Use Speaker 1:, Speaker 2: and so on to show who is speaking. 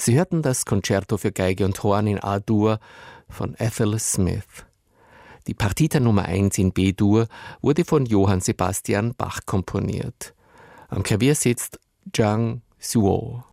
Speaker 1: Sie hörten das Concerto für Geige und Horn in A-Dur von Ethel Smith. Die Partita Nummer 1 in B-Dur wurde von Johann Sebastian Bach komponiert. Am Klavier sitzt Zhang Zuo.